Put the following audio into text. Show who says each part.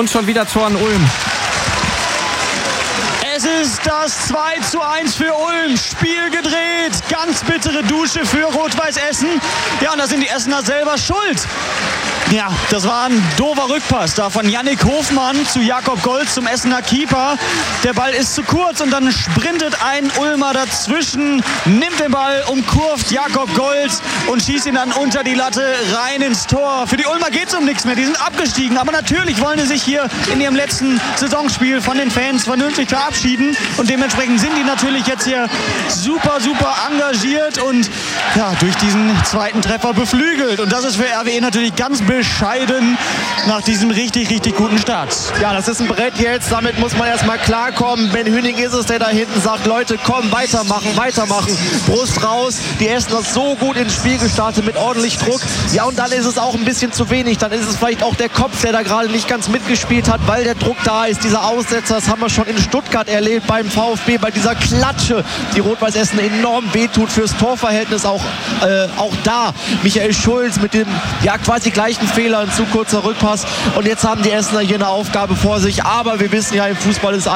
Speaker 1: Und schon wieder Tor an Ulm.
Speaker 2: Es ist das 2:1 für Ulm. Spiel gedreht. Ganz bittere Dusche für Rot-Weiß Essen. Ja, und da sind die Essener selber schuld. Ja, das war ein doofer Rückpass da von Yannick Hofmann zu Jakob Golz, zum Essener Keeper. Der Ball ist zu kurz und dann sprintet ein Ulmer dazwischen, nimmt den Ball, umkurvt Jakob Golz und schießt ihn dann unter die Latte rein ins Tor. Für die Ulmer geht es um nichts mehr, die sind abgestiegen. Aber natürlich wollen sie sich hier in ihrem letzten Saisonspiel von den Fans vernünftig verabschieden. Und dementsprechend sind die natürlich jetzt hier super, super engagiert und ja, durch diesen zweiten Treffer beflügelt. Und das ist für RWE natürlich ganz bescheiden nach diesem richtig, richtig guten Start.
Speaker 3: Ja, das ist ein Brett jetzt, damit muss man erstmal klarkommen. Ben Hüning ist es, der da hinten sagt, Leute, komm, weitermachen, Brust raus. Die Essener so gut ins Spiel gestartet mit ordentlich Druck. Ja, und dann ist es auch ein bisschen zu wenig. Dann ist es vielleicht auch der Kopf, der da gerade nicht ganz mitgespielt hat, weil der Druck da ist. Dieser Aussetzer, das haben wir schon in Stuttgart erlebt beim VfB, bei dieser Klatsche, die Rot-Weiß Essen enorm wehtut fürs Torverhältnis. Auch da Michael Schulz mit dem ja quasi gleichen Fehler, ein zu kurzer Rückpass. Und jetzt haben die Essener hier eine Aufgabe vor sich. Aber wir wissen ja, im Fußball ist